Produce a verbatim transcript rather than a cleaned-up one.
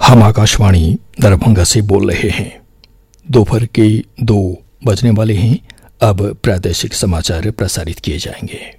हम आकाशवाणी दरभंगा से बोल रहे हैं। दोपहर के दो बजने वाले हैं। अब प्रादेशिक समाचार प्रसारित किए जाएंगे।